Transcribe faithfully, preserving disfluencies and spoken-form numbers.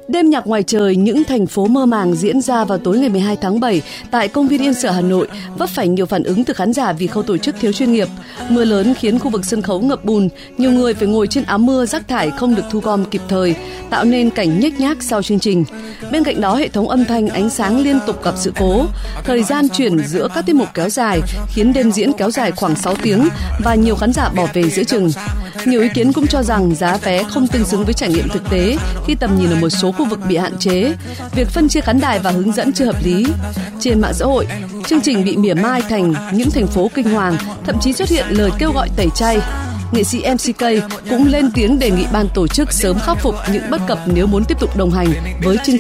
Đêm nhạc ngoài trời những thành phố mơ màng diễn ra vào tối ngày mười hai tháng bảy tại công viên Yên Sở, Hà Nội vấp phải nhiều phản ứng từ khán giả vì khâu tổ chức thiếu chuyên nghiệp. Mưa lớn khiến khu vực sân khấu ngập bùn, nhiều người phải ngồi trên áo mưa, rác thải không được thu gom kịp thời, tạo nên cảnh nhếch nhác sau chương trình. Bên cạnh đó, hệ thống âm thanh, ánh sáng liên tục gặp sự cố. Thời gian chuyển giữa các tiết mục kéo dài khiến đêm diễn kéo dài khoảng sáu tiếng và nhiều khán giả bỏ về giữa chừng. Nhiều ý kiến cũng cho rằng giá vé không tương xứng với trải nghiệm thực tế khi tầm nhìn ở một số khu vực bị hạn chế, việc phân chia khán đài và hướng dẫn chưa hợp lý. Trên mạng xã hội, chương trình bị mỉa mai thành những thành phố kinh hoàng, thậm chí xuất hiện lời kêu gọi tẩy chay. Nghệ sĩ em xê ca cũng lên tiếng đề nghị ban tổ chức sớm khắc phục những bất cập nếu muốn tiếp tục đồng hành với chương